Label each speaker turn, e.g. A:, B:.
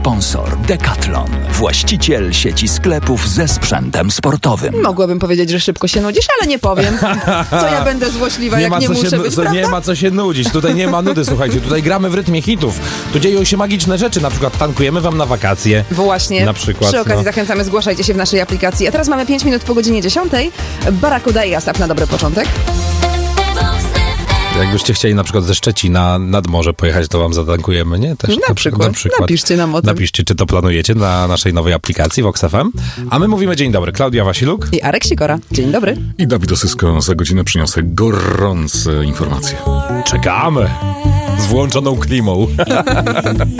A: sponsor Decathlon, właściciel sieci sklepów ze sprzętem sportowym.
B: Mogłabym powiedzieć, że szybko się nudzisz, ale nie powiem. Co ja będę złośliwa, jak nie muszę być, prawda?
C: Nie ma co się nudzić. Tutaj nie ma nudy, słuchajcie. Tutaj gramy w rytmie hitów. Tu dzieją się magiczne rzeczy. Na przykład tankujemy wam na wakacje.
B: Właśnie.
C: Na przykład,
B: przy okazji zachęcamy, zgłaszajcie się w naszej aplikacji. A teraz mamy 5 minut po godzinie 10. Barack Obama i ASAP na dobry początek.
C: Jakbyście chcieli na przykład ze Szczecina nad morze pojechać, to wam zatankujemy, nie? Też
B: Na przykład. Napiszcie nam o tym.
C: Napiszcie, czy to planujecie na naszej nowej aplikacji Vox FM. A my mówimy dzień dobry. Klaudia Wasiluk
B: i Arek Sikora. Dzień dobry.
D: I Dawid Osysko. Za godzinę przyniosę gorące informacje.
C: Czekamy z włączoną klimą.